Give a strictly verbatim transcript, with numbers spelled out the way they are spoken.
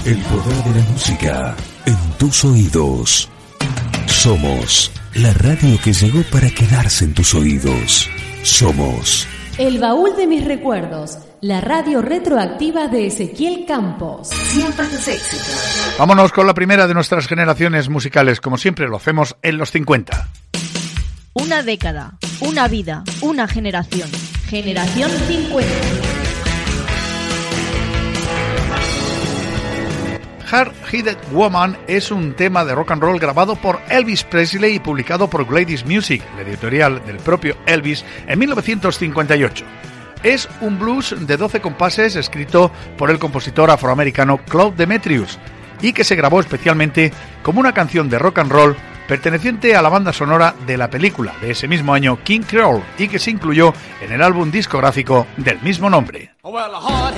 El poder de la música en tus oídos. Somos la radio que llegó para quedarse en tus oídos. Somos El baúl de mis recuerdos, la radio retroactiva de Ezequiel Campos. Siempre tus éxitos. Vámonos con la primera de nuestras generaciones musicales, como siempre lo hacemos en los cincuenta. Una década, una vida, una generación. Generación cincuenta. Hard-Headed Woman es un tema de rock and roll grabado por Elvis Presley y publicado por Gladys Music, la editorial del propio Elvis, en mil novecientos cincuenta y ocho. Es un blues de doce compases escrito por el compositor afroamericano Claude Demetrius y que se grabó especialmente como una canción de rock and roll perteneciente a la banda sonora de la película de ese mismo año King Creole y que se incluyó en el álbum discográfico del mismo nombre.